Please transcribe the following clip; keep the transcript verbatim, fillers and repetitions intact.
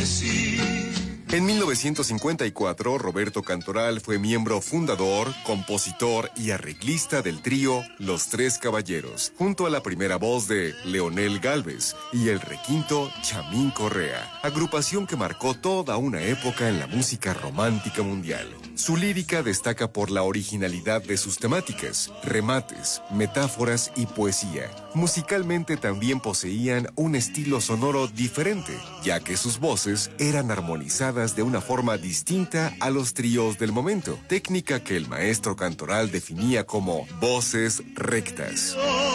sí. En mil novecientos cincuenta y cuatro, Roberto Cantoral fue miembro fundador, compositor y arreglista del trío Los Tres Caballeros, junto a la primera voz de Leonel Gálvez y el requinto Chamín Correa, agrupación que marcó toda una época en la música romántica mundial. Su lírica destaca por la originalidad de sus temáticas, remates, metáforas y poesía. Musicalmente también poseían un estilo sonoro diferente, ya que sus voces eran armonizadas de una forma distinta a los tríos del momento, técnica que el maestro Cantoral definía como voces rectas.